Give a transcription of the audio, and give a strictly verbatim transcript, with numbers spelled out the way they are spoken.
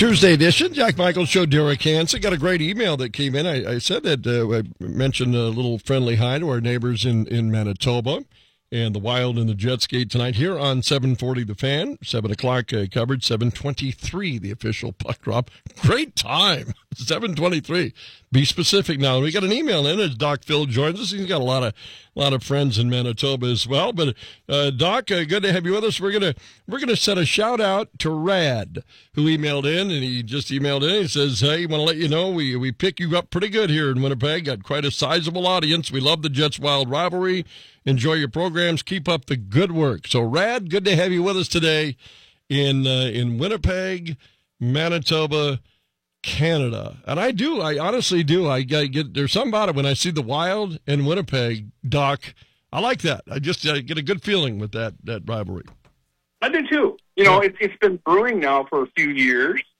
Tuesday edition, Jack Michaels Show, Derek Hansen. Got a great email that came in. I, I said that uh, I mentioned a little friendly hi to our neighbors in, in Manitoba and the Wild and the Jet skate tonight here on seven forty The Fan. seven o'clock uh, coverage, seven twenty-three the official puck drop. Great time, seven twenty-three. Be specific now. We got an email in as Doc Phil joins us. He's got a lot of a lot of friends in Manitoba as well. But uh, Doc, uh, good to have you with us. We're gonna we're gonna set a shout out to Rad, who emailed in, and he just emailed in. He says, "Hey, want to let you know we we pick you up pretty good here in Winnipeg. Got quite a sizable audience. We love the Jets Wild rivalry. Enjoy your programs. Keep up the good work." So, Rad, good to have you with us today in uh, in Winnipeg, Manitoba, Canada. And I do, I honestly do. I, I get there's something about it when I see the Wild in Winnipeg, Doc. I like that. I just I get a good feeling with that that rivalry. I do too. You know, yeah. it's it's been brewing now for a few years.